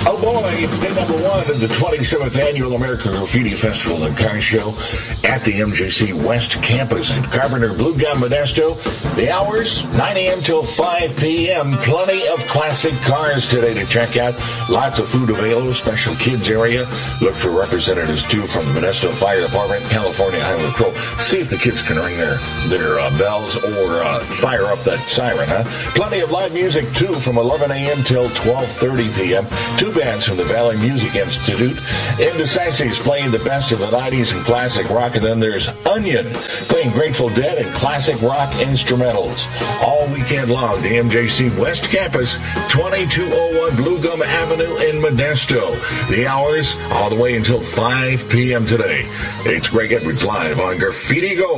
Oh boy, it's day number one of the 27th Annual American Graffiti Festival and Car Show at the MJC West Campus in Carpenter, Blue Gum, Modesto. The hours, 9 a.m. till 5 p.m. Plenty of classic cars today to check out. Lots of food available, special kids area. Look for representatives, too, from the Modesto Fire Department, California Highway Patrol. See if the kids can ring their bells or fire up that siren, huh? Plenty of live music, too, from 11 a.m. till 12:30 p.m. Two bands from the Valley Music Institute. Indecisives playing the best of the 90s and classic rock. And then there's Onion playing Grateful Dead and classic rock instrumentals. All weekend long, the MJC West Campus, 2201 Blue Gum Avenue in Modesto. The hours all the way until 5 p.m. today. It's Greg Edwards live on Graffiti Go.